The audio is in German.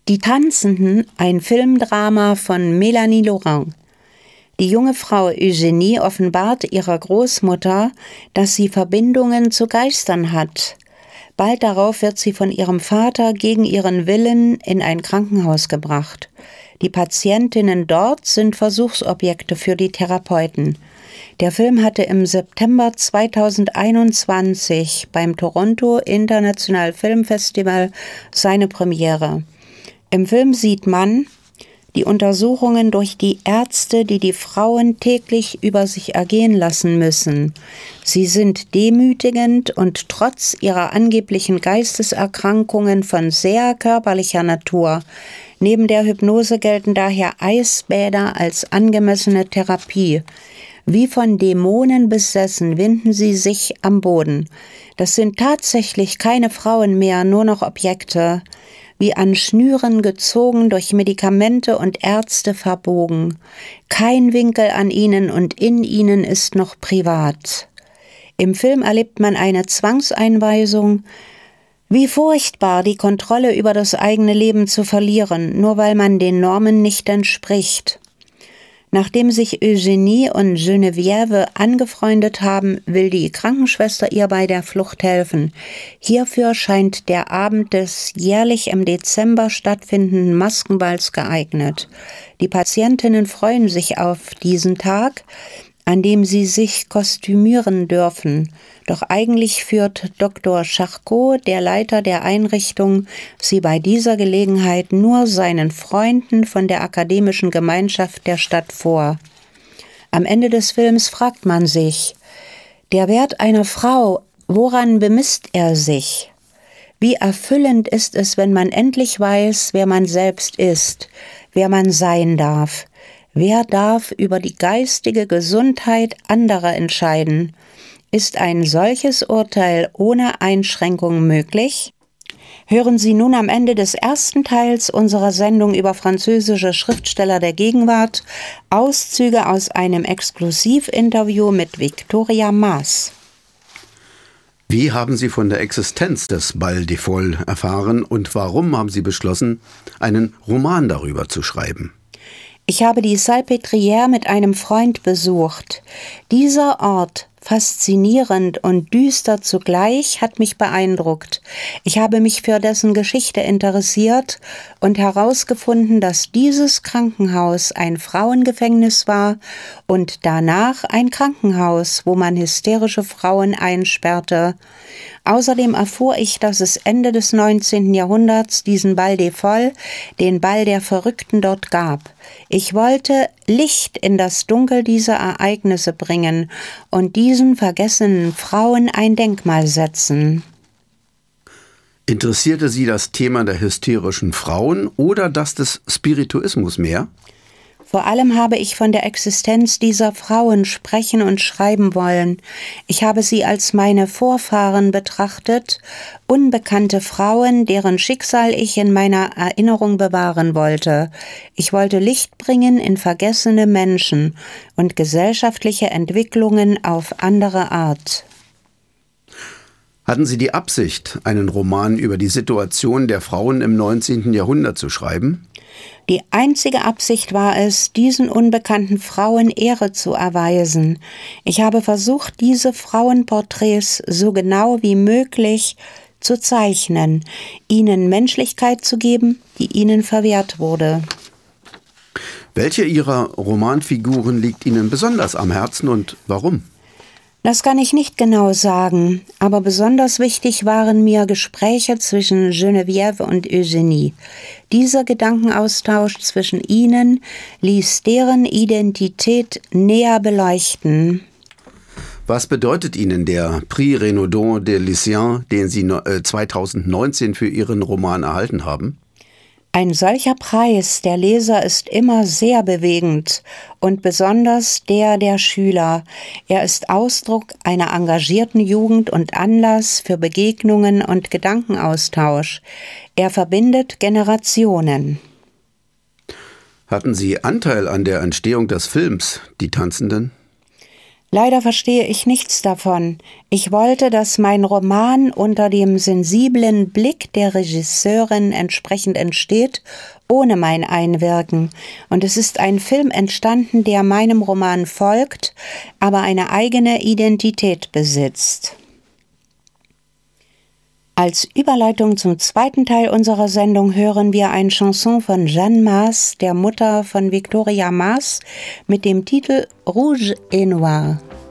Die Tanzenden, ein Filmdrama von Melanie Laurent. Die junge Frau Eugenie offenbart ihrer Großmutter, dass sie Verbindungen zu Geistern hat. Bald darauf wird sie von ihrem Vater gegen ihren Willen in ein Krankenhaus gebracht. Die Patientinnen dort sind Versuchsobjekte für die Therapeuten. Der Film hatte im September 2021 beim Toronto International Film Festival seine Premiere. Im Film sieht man die Untersuchungen durch die Ärzte, die die Frauen täglich über sich ergehen lassen müssen. Sie sind demütigend und trotz ihrer angeblichen Geisteserkrankungen von sehr körperlicher Natur. Neben der Hypnose gelten daher Eisbäder als angemessene Therapie. Wie von Dämonen besessen winden sie sich am Boden. Das sind tatsächlich keine Frauen mehr, nur noch Objekte. Wie an Schnüren gezogen, durch Medikamente und Ärzte verbogen. Kein Winkel an ihnen und in ihnen ist noch privat. Im Film erlebt man eine Zwangseinweisung. Wie furchtbar, die Kontrolle über das eigene Leben zu verlieren, nur weil man den Normen nicht entspricht. Nachdem sich Eugenie und Geneviève angefreundet haben, will die Krankenschwester ihr bei der Flucht helfen. Hierfür scheint der Abend des jährlich im Dezember stattfindenden Maskenballs geeignet. Die Patientinnen freuen sich auf diesen Tag, an dem sie sich kostümieren dürfen. Doch eigentlich führt Dr. Charcot, der Leiter der Einrichtung, sie bei dieser Gelegenheit nur seinen Freunden von der akademischen Gemeinschaft der Stadt vor. Am Ende des Films fragt man sich, der Wert einer Frau, woran bemisst er sich? Wie erfüllend ist es, wenn man endlich weiß, wer man selbst ist, wer man sein darf. Wer darf über die geistige Gesundheit anderer entscheiden? Ist ein solches Urteil ohne Einschränkung möglich? Hören Sie nun am Ende des ersten Teils unserer Sendung über französische Schriftsteller der Gegenwart Auszüge aus einem Exklusivinterview mit Victoria Maas. Wie haben Sie von der Existenz des Bal des Folles erfahren und warum haben Sie beschlossen, einen Roman darüber zu schreiben? Ich habe die Salpêtrière mit einem Freund besucht. Dieser Ort, faszinierend und düster zugleich, hat mich beeindruckt. Ich habe mich für dessen Geschichte interessiert und herausgefunden, dass dieses Krankenhaus ein Frauengefängnis war und danach ein Krankenhaus, wo man hysterische Frauen einsperrte. Außerdem erfuhr ich, dass es Ende des 19. Jahrhunderts diesen Bal des Folles, den Ball der Verrückten, dort gab. Ich wollte Licht in das Dunkel dieser Ereignisse bringen und diesen vergessenen Frauen ein Denkmal setzen. Interessierte Sie das Thema der hysterischen Frauen oder das des Spirituismus mehr? Vor allem habe ich von der Existenz dieser Frauen sprechen und schreiben wollen. Ich habe sie als meine Vorfahren betrachtet, unbekannte Frauen, deren Schicksal ich in meiner Erinnerung bewahren wollte. Ich wollte Licht bringen in vergessene Menschen und gesellschaftliche Entwicklungen auf andere Art. Hatten Sie die Absicht, einen Roman über die Situation der Frauen im 19. Jahrhundert zu schreiben? Die einzige Absicht war es, diesen unbekannten Frauen Ehre zu erweisen. Ich habe versucht, diese Frauenporträts so genau wie möglich zu zeichnen, ihnen Menschlichkeit zu geben, die ihnen verwehrt wurde. Welche Ihrer Romanfiguren liegt Ihnen besonders am Herzen und warum? Das kann ich nicht genau sagen, aber besonders wichtig waren mir Gespräche zwischen Geneviève und Eugenie. Dieser Gedankenaustausch zwischen ihnen ließ deren Identität näher beleuchten. Was bedeutet Ihnen der Prix Renaudot de Lucien, den Sie 2019 für Ihren Roman erhalten haben? Ein solcher Preis der Leser ist immer sehr bewegend und besonders der der Schüler. Er ist Ausdruck einer engagierten Jugend und Anlass für Begegnungen und Gedankenaustausch. Er verbindet Generationen. Hatten Sie Anteil an der Entstehung des Films, Die Tanzenden? Leider verstehe ich nichts davon. Ich wollte, dass mein Roman unter dem sensiblen Blick der Regisseurin entsprechend entsteht, ohne mein Einwirken. Und es ist ein Film entstanden, der meinem Roman folgt, aber eine eigene Identität besitzt. Als Überleitung zum zweiten Teil unserer Sendung hören wir eine Chanson von Jeanne Mas, der Mutter von Victoria Mas, mit dem Titel Rouge et Noir.